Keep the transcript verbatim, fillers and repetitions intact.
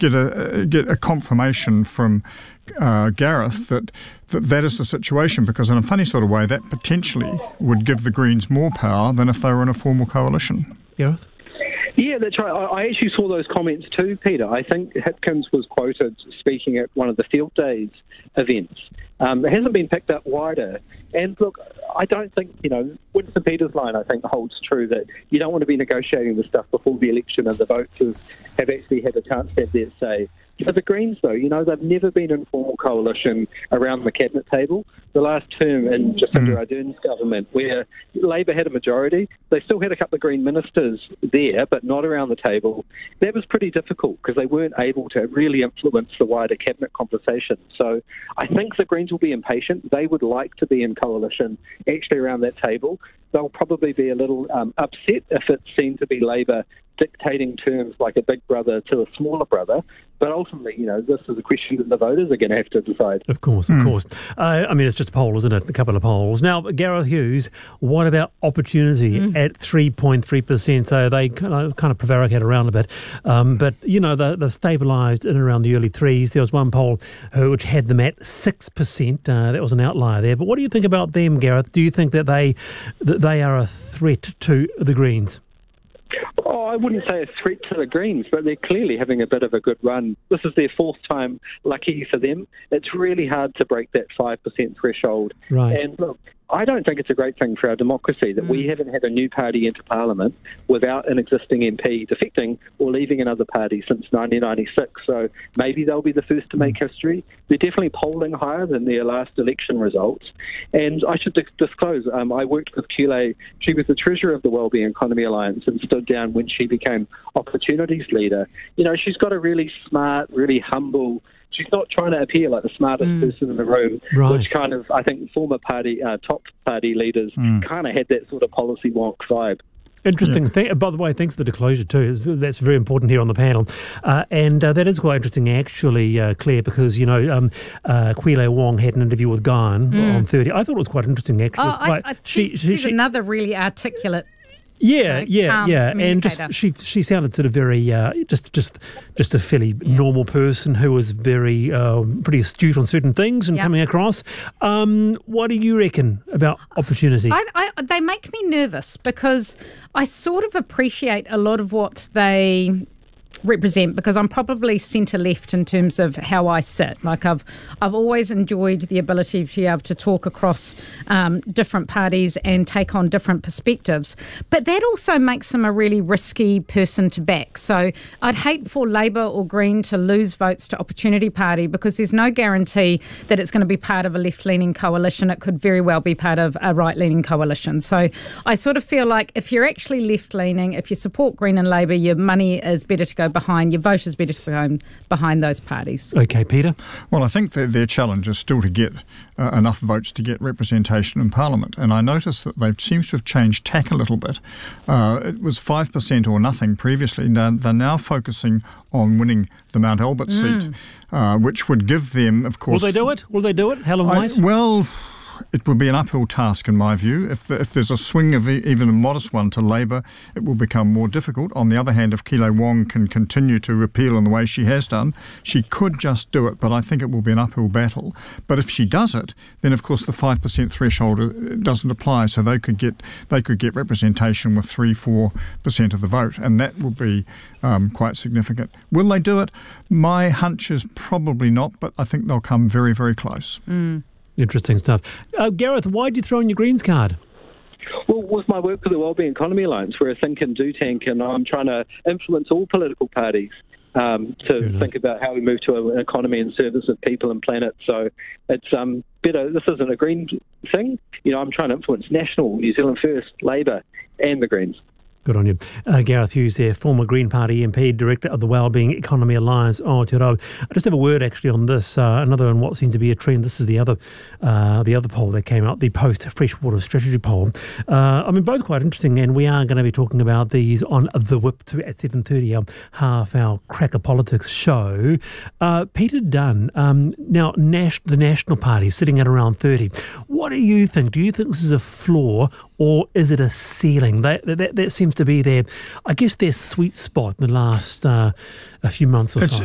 get a get a confirmation from uh, Gareth that, that that is the situation, because in a funny sort of way that potentially would give the Greens more power than if they were in a formal coalition. Gareth? Yeah, that's right. I, I actually saw those comments too, Peter. I think Hipkins was quoted speaking at one of the Field Days events. Um, it hasn't been picked up wider. And look, I don't think, you know, Winston Peters' line, I think, holds true that you don't want to be negotiating this stuff before the election and the voters have actually had a chance to have their say. For the Greens, though, you know, they've never been in formal coalition around the cabinet table. The last term in Jacinda Ardern's government, where Labour had a majority, they still had a couple of Green ministers there, but not around the table. That was pretty difficult because they weren't able to really influence the wider cabinet conversation. So I think the Greens will be impatient. They would like to be in coalition actually around that table. They'll probably be a little um, upset if it's seen to be Labour dictating terms like a big brother to a smaller brother. But ultimately, you know, this is a question that the voters are going to have to decide. Of course, of mm. course. Uh, I mean, it's just a poll, isn't it? A couple of polls. Now, Gareth Hughes, what about opportunity mm. at three point three percent? So they kind of, kind of prevaricate around a bit. Um, but, you know, they're, they're stabilised in and around the early threes. There was one poll uh, which had them at six percent. Uh, that was an outlier there. But what do you think about them, Gareth? Do you think that they that they are a threat to the Greens? Oh, I wouldn't say a threat to the Greens, but they're clearly having a bit of a good run. This is their fourth time lucky for them. It's really hard to break that five percent threshold. Right. And look, I don't think it's a great thing for our democracy that mm. we haven't had a new party into Parliament without an existing M P defecting or leaving another party since nineteen ninety-six. So maybe they'll be the first to make history. They're definitely polling higher than their last election results. And I should dis- disclose, um, I worked with Kule. She was the treasurer of the Wellbeing Economy Alliance and stood down when she became Opportunities leader. You know, she's got a really smart, really humble. She's not trying to appear like the smartest mm. person in the room, right. which kind of, I think, former party, uh, top party leaders mm. kind of had that sort of policy wonk vibe. Interesting. Yeah. Th- by the way, thanks for the disclosure too. That's very important here on the panel. Uh, and uh, that is quite interesting, actually, uh, Claire, because, you know, um, uh, Kwile Wong had an interview with Guyan mm. on thirty. I thought it was quite interesting, actually. Oh, quite, I, I, she, she's, she, she's she, another really articulate Yeah, you know, yeah, yeah, and just she she sounded sort of very uh, just just just a fairly yeah. normal person who was very um, pretty astute on certain things and yep. coming across. Um, what do you reckon about opportunity? I, I, they make me nervous because I sort of appreciate a lot of what they represent, because I'm probably centre left in terms of how I sit. Like I've I've always enjoyed the ability to be able to talk across um, different parties and take on different perspectives. But that also makes them a really risky person to back. So I'd hate for Labour or Green to lose votes to Opportunity Party, because there's no guarantee that it's going to be part of a left-leaning coalition. It could very well be part of a right-leaning coalition. So I sort of feel like if you're actually left-leaning, if you support Green and Labour, your money is better to go behind, your vote is better to go behind those parties. Okay, Peter? Well, I think that their challenge is still to get uh, enough votes to get representation in Parliament. And I noticed that they seem to have changed tack a little bit. Uh, it was five percent or nothing previously. Now, they're now focusing on winning the Mount Albert mm. seat, uh, which would give them, of course... Will they do it? Will they do it? Helen White? I, well... It would be an uphill task, in my view. If the, if there's a swing of e- even a modest one to Labour, it will become more difficult. On the other hand, if Kwile Wong can continue to appeal in the way she has done, she could just do it, but I think it will be an uphill battle. But if she does it, then of course the five percent threshold doesn't apply, so they could get they could get representation with three, four percent of the vote, and that would be um, quite significant. Will they do it? My hunch is probably not, but I think they'll come very, very close. Mm. Interesting stuff. Uh, Gareth, why did you throw in your Greens card? Well, with my work with the Wellbeing Economy Alliance, we're a think and do tank, and I'm trying to influence all political parties um, to think about how we move to an economy in service of people and planet. So it's um, better. This isn't a Green thing. You know, I'm trying to influence National, New Zealand First, Labour, and the Greens. Good on you. Uh, Gareth Hughes there, former Green Party M P, Director of the Wellbeing Economy Alliance, Aotearoa. I just have a word actually on this, uh, another on what seems to be a trend. This is the other uh, the other poll that came out, the post-Freshwater Strategy poll. Uh, I mean, both quite interesting, and we are going to be talking about these on The Whip to, at seven thirty, our half-hour Cracker Politics show. Uh, Peter Dunn, um, now Nash, the National Party, sitting at around thirty. What do you think? Do you think this is a floor, or is it a ceiling? That, that, that seems to be their, I guess, their sweet spot in the last uh, a few months or it's, so.